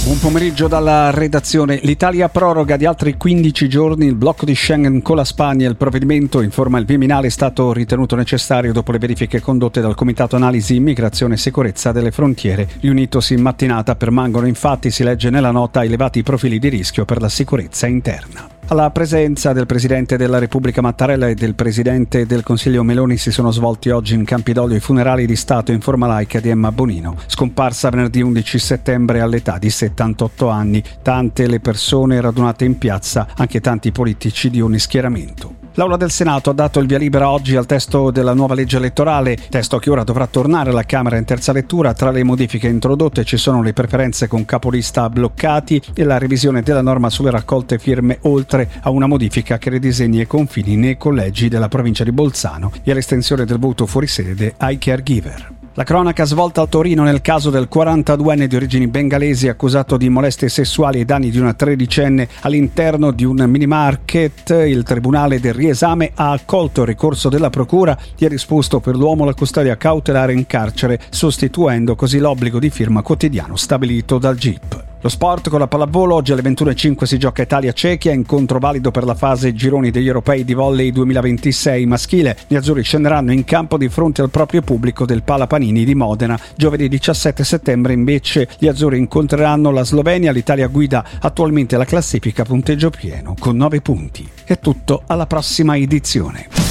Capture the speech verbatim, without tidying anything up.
Buon pomeriggio dalla redazione. L'Italia proroga di altri quindici giorni il blocco di Schengen con la Spagna. Il provvedimento, informa il Viminale, è stato ritenuto necessario dopo le verifiche condotte dal Comitato Analisi Immigrazione e Sicurezza delle Frontiere, riunitosi in mattinata. Permangono infatti, si legge nella nota, elevati profili di rischio per la sicurezza interna. Alla presenza del Presidente della Repubblica Mattarella e del Presidente del Consiglio Meloni si sono svolti oggi in Campidoglio i funerali di Stato in forma laica di Emma Bonino, scomparsa venerdì undici settembre all'età di settantotto anni. Tante le persone radunate in piazza, anche tanti politici di ogni schieramento. L'Aula del Senato ha dato il via libera oggi al testo della nuova legge elettorale, testo che ora dovrà tornare alla Camera in terza lettura. Tra le modifiche introdotte ci sono le preferenze con capolista bloccati e la revisione della norma sulle raccolte firme, oltre a una modifica che ridisegna i confini nei collegi della provincia di Bolzano e all'estensione del voto fuori sede ai caregiver. La cronaca svolta a Torino nel caso del quarantaduenne di origini bengalesi accusato di molestie sessuali ai danni di una tredicenne all'interno di un minimarket. Il Tribunale del Riesame ha accolto il ricorso della Procura e ha disposto per l'uomo la custodia cautelare in carcere, sostituendo così l'obbligo di firma quotidiano stabilito dal G I P. Lo sport con la pallavolo. Oggi alle ventuno e cinque si gioca Italia-Cechia, incontro valido per la fase gironi degli europei di volley duemilaventisei maschile. Gli azzurri scenderanno in campo di fronte al proprio pubblico del Pala Panini di Modena. Giovedì diciassette settembre invece gli azzurri incontreranno la Slovenia. L'Italia guida attualmente la classifica a punteggio pieno con nove punti. È tutto, alla prossima edizione.